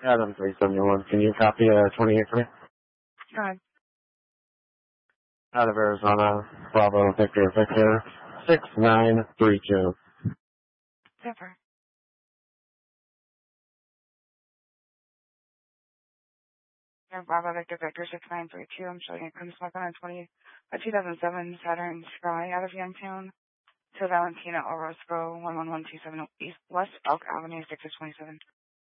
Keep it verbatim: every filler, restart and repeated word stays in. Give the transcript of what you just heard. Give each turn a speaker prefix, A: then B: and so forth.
A: Adam three seventy-one. Can you copy uh, twenty-eight for me?
B: Go ahead.
A: Out of Arizona, Bravo, Victor, Victor, six nine three two.
B: Zipper. Bravo, Victor, Victor, six nine three two. I'm showing a Crimson on a twenty, a two thousand seven Saturn Sky out of Youngtown to Valentina Orozco, one one one two seven East West Elk Avenue, six six twenty-seven.